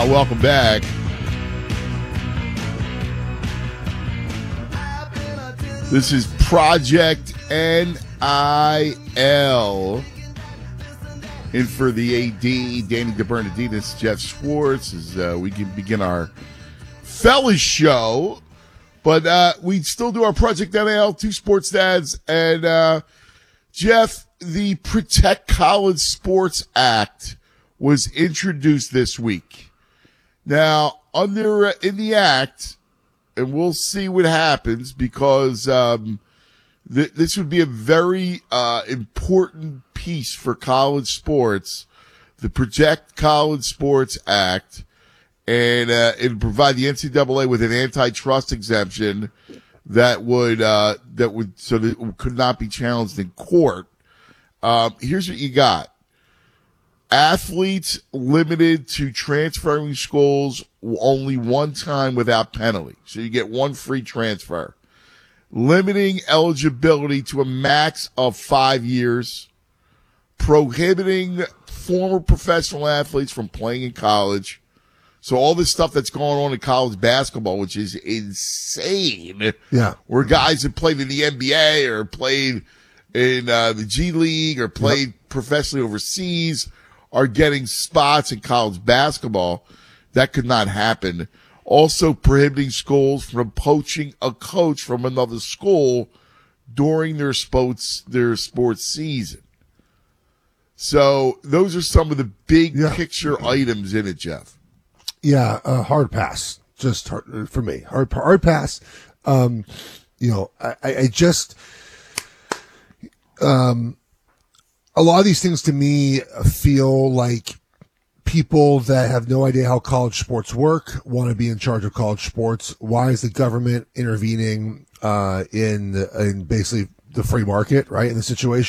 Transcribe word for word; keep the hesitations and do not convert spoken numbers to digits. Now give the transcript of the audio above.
Uh, welcome back. This is Project N I L. In for the A D, Danny DeBernardinus, Jeff Schwartz, as uh, we can begin our fellas show. But uh, we still do our Project N I L, two sports dads. And uh, Jeff, the Protect College Sports Act was introduced this week. Now, under uh, in the act, and we'll see what happens because um, th- this would be a very uh, important piece for college sports, the Protect College Sports Act, and uh, it would provide the N C double A with an antitrust exemption that would uh, that would so that it could not be challenged in court. Um, here's what you got. Athletes limited to transferring schools only one time without penalty. So you get one free transfer. Limiting eligibility to a max of five years. Prohibiting former professional athletes from playing in college. So all this stuff that's going on in college basketball, which is insane. Yeah. Where guys have played in the N B A or played in uh, the G League or played yep. professionally overseas are getting spots in college basketball. That could not happen. Also prohibiting schools from poaching a coach from another school during their sports, their sports season. So those are some of the big yeah. picture items in it, Jeff. Yeah, uh, hard pass. Just hard, for me. Hard, hard pass. Um, you know, I, I just, um, a lot of these things to me feel like people that have no idea how college sports work want to be in charge of college sports. Why is the government intervening uh, in in basically the free market, right, in the situation?